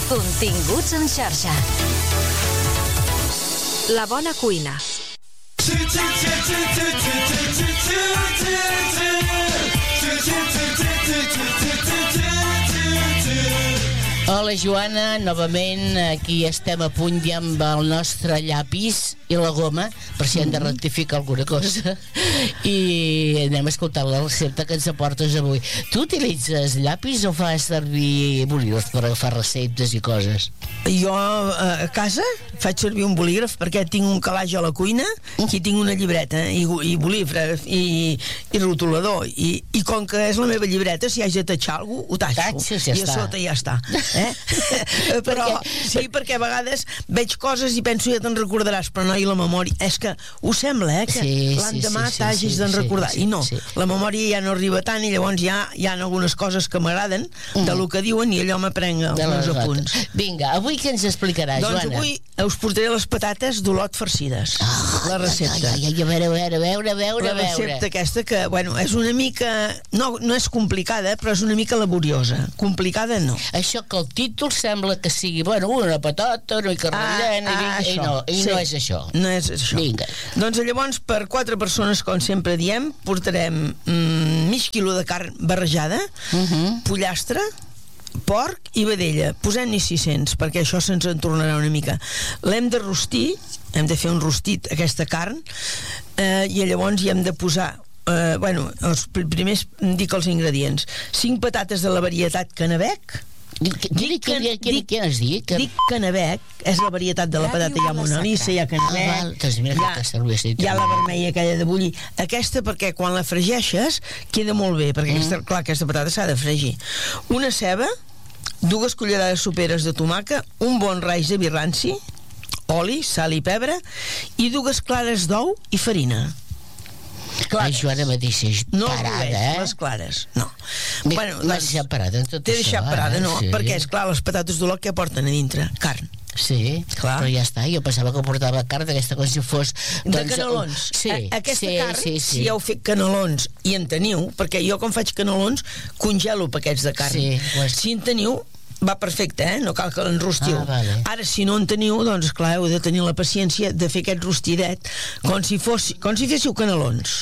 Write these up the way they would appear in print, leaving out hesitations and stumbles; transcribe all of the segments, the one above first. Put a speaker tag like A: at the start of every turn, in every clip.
A: Continguts en xarxa. La bona cuina.
B: Hola Joana, novament aquí estem a punt ja amb el nostre llapis i la goma, per si hem de rectificar alguna cosa, i anem a escoltar la recepta que ens aportes avui. Tu utilitzes llapis o fas servir bolígraf per agafar receptes i coses?
C: Jo a casa faig servir un bolígraf perquè tinc un calaix a la cuina, aquí tinc una llibreta i bolígraf i rotulador i com que és la meva llibreta, si haig de tatxar alguna cosa, ho tatxo,
B: ja
C: i a sota ja està. Però sí, perquè a vegades veig coses i penso ja te'n recordaràs, però no, i la memòria, és que ho sembla, que l'endemà t'hagis d'en recordar, i no, la memòria ja no arriba tant i llavors ja hi ha algunes coses que m'agraden de lo que diuen i allò m'aprenc els apunts.
B: Vinga, avui què ens explicaràs, Joana?
C: Doncs avui us portaré les patates d'olot farcides, la recepta.
B: A veure.
C: La recepta aquesta que, bueno, és una mica, no és complicada, però és una mica laboriosa. Complicada no.
B: Això que el títol sembla que sigui, bueno, una patata, una mica rellena, i no és això.
C: No és això.
B: Vinga.
C: Doncs llavors, per 4 persones, com sempre diem, portarem mig quilo de carn barrejada, pollastre, porc i vedella. Posem-n'hi 600, perquè això se'ns en tornarà una mica. L'hem de rostir, hem de fer un rostit, aquesta carn, i llavors hi hem de posar els primers dic els ingredients. 5 patates de la varietat Canabec.
B: Què has dit?
C: Dic Canabec, és la varietat de la patata. Hi ha monalissa, hi ha Canabec, hi ha la vermella aquella de bullir. Aquesta perquè quan la fregeixes queda molt bé, perquè aquesta patata s'ha de fregir. Una ceba, 2 cullerades soperes de tomàquet, un bon raig de vi ranci, oli, sal i pebre, i 2 clares d'ou i farina.
B: Ai, Joana, me deixes parada,
C: les clares, no.
B: M'has deixat parada en tot això.
C: T'he deixat parada, no, perquè, esclar, les patates d'olot què porten a dintre? Carn.
B: Sí, clar. Però ja està, jo pensava que portava carn d'aquesta com si fos...
C: De canelons. Aquesta carn, si heu fet canelons i en teniu, perquè jo quan faig canelons congelo paquets de carn. Si en teniu, va perfecte, no cal que l'enrostiu. Ara, si no en teniu, doncs clar, heu de tenir la paciència de fer aquest rostidet com si féssiu canelons.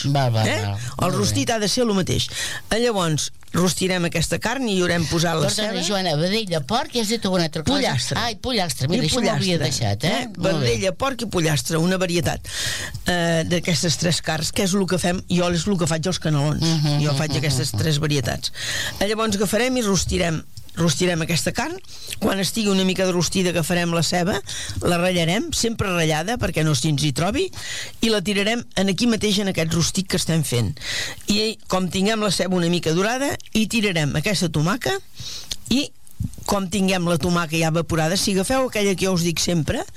C: El rostit ha de ser el mateix. Llavors rostirem aquesta carn i hi haurem posat la ceba.
B: Perdona, Joana, vedella, porc i has dit alguna altra cosa?
C: Pollastre.
B: Ai, pollastre, mira, això m'havia deixat,
C: Vedella, porc i pollastre, una varietat d'aquestes 3 carns, que és el que fem, jo és el que faig als canelons. Jo faig aquestes 3 varietats. Llavors agafarem i rostirem aquesta carn. Quan estigui una mica de rostida agafarem la ceba, la ratllarem, sempre ratllada perquè no se'ns hi trobi, i la tirarem aquí mateix en aquest rostit que estem fent. I com tinguem la ceba una mica dorada, hi tirarem aquesta tomaca i com tinguem la tomaca ja evaporada, si agafeu aquella que jo us dic sempre,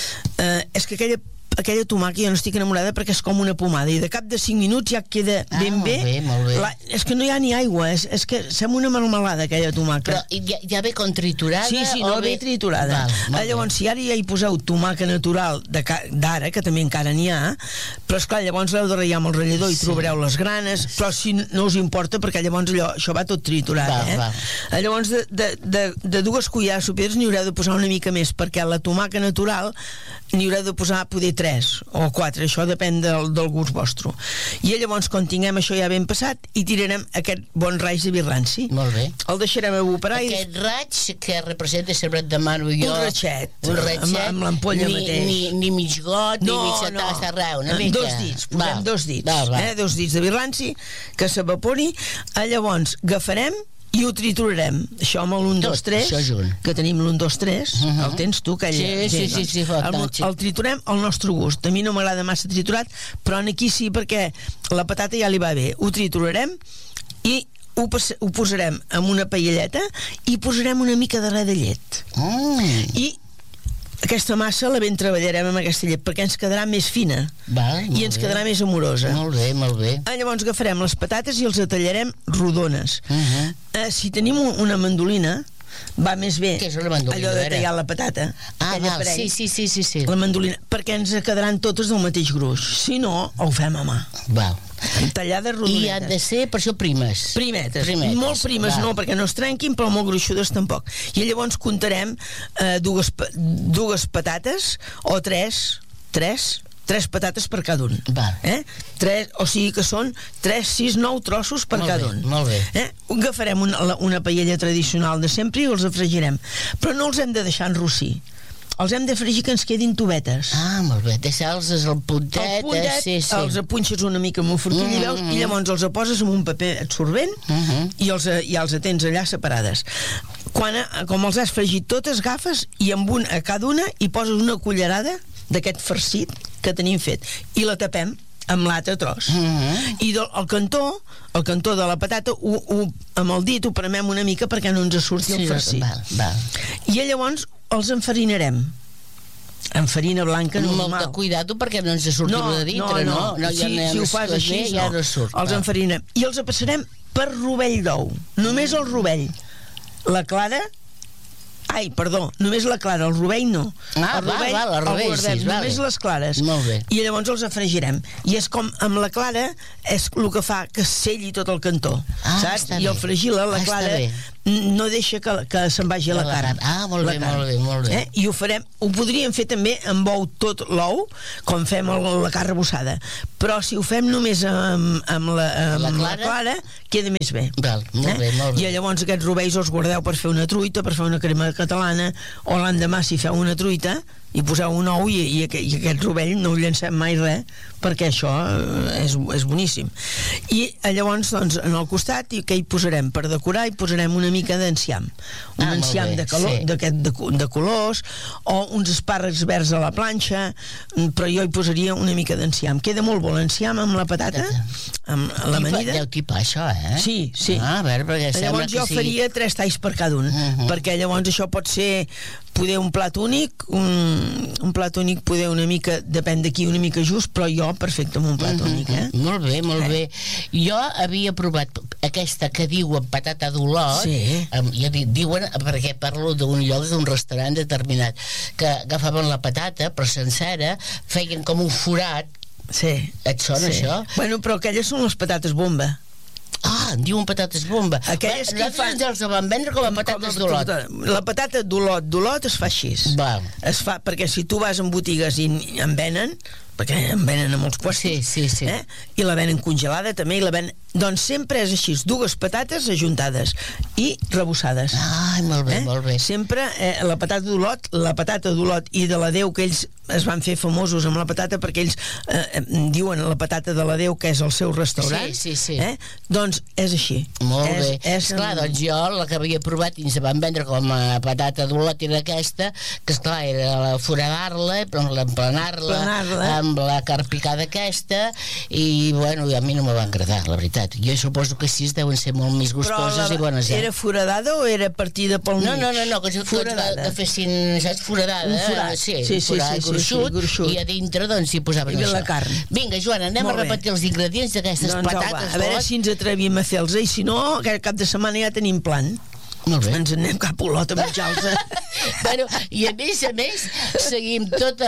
C: és que aquella tomaca jo no estic enamorada perquè és com una pomada i de cap de 5 minuts ja queda ben bé.
B: Molt bé.
C: És que no hi ha ni aigua, és que sembla una marmelada aquella tomaca.
B: Però ja ve com triturada?
C: Sí, no ve triturada. Llavors, si ara ja hi poseu tomaca natural d'ara, que també encara n'hi ha, però esclar, llavors l'heu de ratllar amb el ratllador i trobareu les granes, però si no us importa perquè llavors això va tot triturat. Llavors, de 2 cullerades soperes n'hi haureu de posar una mica més perquè la tomaca natural n'hi haureu de posar poder 3 o 4, això depèn del gust vostre. I llavors, quan tinguem això ja ben passat, hi tirarem aquest bon raig de vi ranci.
B: Molt bé.
C: El deixarem evaporar.
B: Aquest raig que representa, sempre et demano jo...
C: Un ratxet. Amb l'ampolla mateix.
B: Ni mig got, ni mig setàs d'arreu, una mica.
C: 2 dits, posem 2 dits. 2 dits de vi ranci, que s'evapori. Llavors, agafarem i ho triturarem. Això amb l'1, 2, 3, que tenim l'1, 2, 3, el tens tu, aquella.
B: Sí,
C: el triturem al nostre gust. A mi no m'agrada massa triturat, però aquí sí, perquè la patata ja li va bé. Ho triturarem i ho posarem en una paelleta i posarem una mica de ra de llet. I aquesta massa la ben treballarem amb aquesta llet perquè ens quedarà més fina i ens quedarà més amorosa.
B: Molt bé.
C: Llavors agafarem les patates i els tallarem rodones. Si tenim una mandolina, va més bé
B: allò
C: de tallar la patata.
B: Sí.
C: La mandolina, perquè ens quedaran totes del mateix gruix. Si no, ho fem a mà.
B: Val.
C: Tallades rodonetes.
B: I han de ser, per això, primes.
C: Primetes. Molt primes no, perquè no es trenquin, però molt gruixudes tampoc. I llavors comptarem dues patates o tres patates per cada un. O sigui que són 3, 6, 9 trossos per cada un.
B: Molt bé.
C: Agafarem una paella tradicional de sempre i els afregirem, però no els hem de deixar enrossir. Els hem de fregir que ens quedin tubetes.
B: Molt bé, deixar-los al puntet.
C: Els apunxes una mica amb un forquill i llavors els poses amb un paper absorbent i els tens allà separades. Com els has fregit totes, agafes i a cada una hi poses una cullerada d'aquest farcit que tenim fet i la tapem amb l'altre tros. I el cantó de la patata amb el dit ho premem una mica perquè no ens surti el farcit. I llavors els enfarinarem amb farina blanca normal.
B: Molt de cuidado perquè no ens surti de dintre, no?
C: Si ho fas així, els enfarinem i els passarem per rovell d'ou, només el rovell. La clara només la clara, el rovell no. El rovell sí, només les clares. I llavors els afregirem. I és com amb la clara és el que fa que selli tot el cantó, saps? I al fregir-la, la clara no deixa que se'n vagi a la carn.
B: Molt bé.
C: I ho podríem fer també amb ou tot l'ou, com fem la carn rebossada, però si ho fem només amb la clara queda més bé.
B: Molt bé.
C: I llavors aquests rovells els guardeu per fer una truita, per fer una crema catalana, o l'endemà si feu una truita i poseu un ou i aquest rovell no ho llancem mai res perquè això és boníssim. I llavors doncs en el costat què hi posarem? Per decorar hi posarem una mica d'enciam, un enciam de colors, o uns espàrrecs verds a la planxa, però jo hi posaria una mica d'enciam. Queda molt bo l'enciam amb la patata, amb l'amanida.
B: Deu tipar això,
C: Sí.
B: A veure, perquè sembla
C: llavors jo faria 3 talls per cada un, perquè llavors això pot ser poder un plat únic, un plat únic poder una mica, depèn d'aquí, una mica just, però jo perfecte amb un plat únic,
B: Molt bé. Jo havia provat aquesta que diuen patata d'olot, diuen, perquè parlo d'un lloc, d'un restaurant determinat, que agafaven la patata, però sencera, feien com un forat. Et sona això?
C: Bueno, però aquelles són les patates bomba.
B: En diuen patates bomba.
C: Aquelles que fan...
B: els van vendre com a patates d'olot.
C: La patata d'olot es fa així. Es fa, perquè si tu vas en botigues i en venen, perquè en venen a molts puestos, i la venen congelada també, i la venen... Doncs sempre és així, 2 patates ajuntades i rebossades.
B: Molt bé.
C: Sempre la patata d'olot i de la Déu, que ells es van fer famosos amb la patata perquè ells diuen la patata de la Déu, que és el seu restaurant. Doncs és així.
B: Molt bé. Esclar, doncs jo la que havia provat i ens van vendre com a patata d'olot era aquesta, que esclar, era foradar-la, emplenar-la amb la carn picada aquesta, i bueno, a mi no me va agradar, la veritat. Jo suposo que sí, deuen ser molt més gustoses i bones.
C: Però era foradada o era partida pel mig?
B: No, que fessin, saps, foradada.
C: Un forat.
B: Sí, gruixut, i a dintre doncs hi posaven això.
C: La carn.
B: Vinga, Joana, anem a repetir els ingredients d'aquestes patates.
C: A veure si ens atrevim a fer-los, i si no, aquest cap de setmana ja tenim plan.
B: Molt bé.
C: Ens anem cap a Olot a menjar-los.
B: Bueno, i a més seguim tots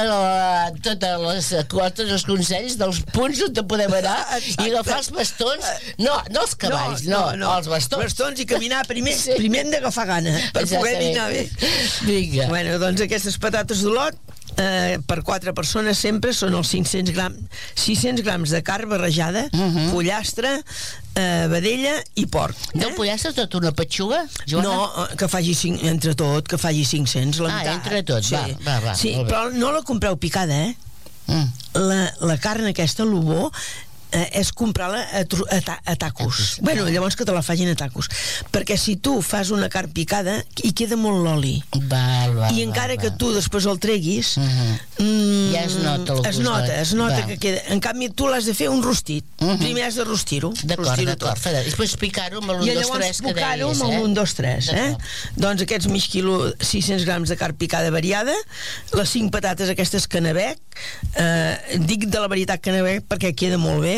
B: els consells dels punts on podem anar i agafar els bastons, no els cavalls, no, els bastons
C: i caminar primer hem d'agafar gana per poder dinar bé.
B: Vinga.
C: Bueno, doncs aquestes patates d'Olot per 4 persones sempre són els 600 grams de carn barrejada, pollastre, vedella i porc.
B: Del pollastre tota una petxuga, Joana?
C: No, que faci entre tot, que faci 500, la meitat.
B: Entre tot, va.
C: Sí, però no la compreu picada, la carn aquesta, el bo, és comprar-la a tacos. Bueno, llavors que te la facin a tacos. Perquè si tu fas una carn picada, hi queda molt l'oli. I encara que tu després el treguis,
B: ja es nota el gust.
C: Es nota que queda. En canvi, tu l'has de fer un rostit. Primer has de rostir-ho.
B: D'acord. Després picar-ho amb l'1, 2, 3 que deies.
C: I llavors picar-ho amb l'1, 2, 3. Doncs aquests mig quilo, 600 grams de carn picada variada, les 5 patates aquestes canabec, dic de la varietat canabec perquè queda molt bé,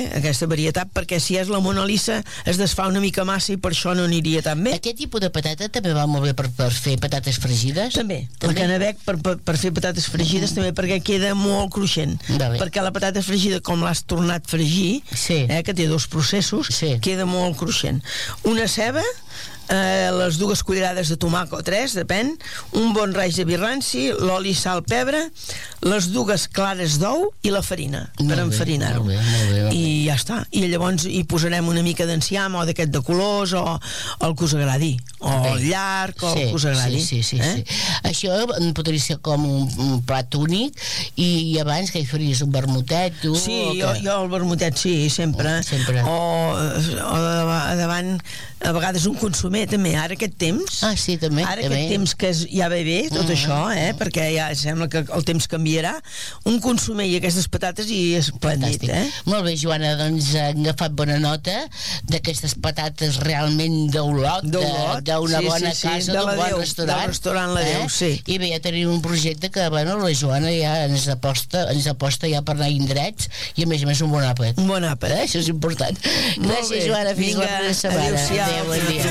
C: aquesta varietat, perquè si és la Mona Lisa es desfà una mica massa i per això no aniria tan bé.
B: Aquest tipus de patata també va molt bé per fer patates fregides?
C: També. La canabec per fer patates fregides també, perquè queda molt cruixent. Perquè la patata fregida, com l'has tornat a fregir, que té dos processos, queda molt cruixent. Una ceba, les 2 cullerades de tomàquet o 3, depèn, un bon raig de vi ranci, l'oli, sal, pebre, les 2 clares d'ou i la farina per enfarinar-ho. I ja està. I llavors hi posarem una mica d'enciam o d'aquest de colors o el que us agradi, o el llarg o el que us agradi.
B: Sí. Això podria ser com un plat únic i abans que hi faries un vermutet, tu?
C: Sí, jo el vermutet sí, sempre. O davant a vegades un consomer també, ara aquest temps
B: també
C: aquest temps que ja ve bé tot això, perquè ja sembla que el temps canviarà, un consomer i aquestes patates i és esplèndid.
B: Molt bé, Joana, doncs han agafat bona nota d'aquestes patates realment d'Olot, d'una bona casa, d'un bon restaurant,
C: del restaurant La Déu, sí.
B: I bé, ja tenim un projecte que, bueno, la Joana ja ens aposta ja per anar a indrets i a més un bon àpat.
C: Un bon àpat.
B: Això és important. Gràcies, Joana, fins la propera setmana. Adéu, bon dia.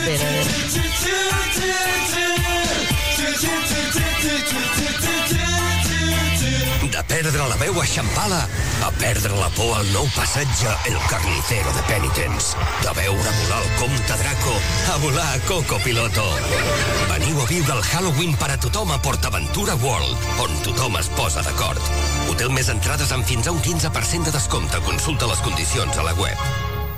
D: De perdre la veu a Xampala a perdre la por al nou passatge El Carnicero de Penitence, de veure volar el comte Draco a volar a Coco Piloto. Veniu a viure el Halloween per a tothom a PortAventura World, on tothom es posa d'acord. Hotel més entrades amb fins a un 15% de descompte. Consulta les condicions a la web.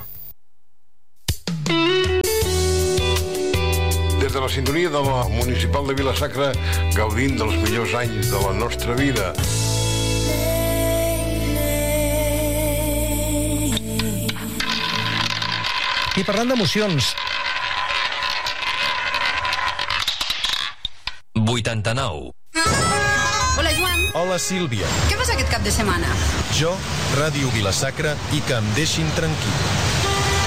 E: Des de la sintonia de la Municipal de Vila-sacra, gaudint dels millors anys de la nostra vida.
F: I parlant d'emocions...
D: 89.
G: Hola, Joan.
F: Hola, Sílvia.
G: Què fas aquest cap de setmana?
F: Jo, Ràdio Vila-sacra i que em deixin tranquil.